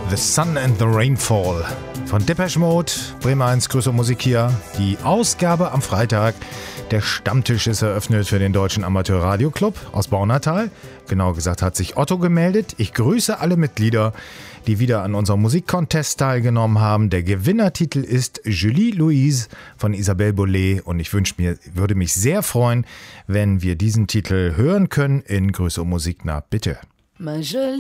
The Sun and the Rainfall von Depeche Mode, Bremer 1 Größere Musik hier. Die Ausgabe am Freitag. Der Stammtisch ist eröffnet für den Deutschen Amateur-Radio-Club aus Baunatal. Genau gesagt hat sich Otto gemeldet. Ich grüße alle Mitglieder, die wieder an unserem Musikcontest teilgenommen haben. Der Gewinnertitel ist Julie Louise von Isabelle Boulay und ich würde mich sehr freuen, wenn wir diesen Titel hören können in Größere Musik. Na bitte.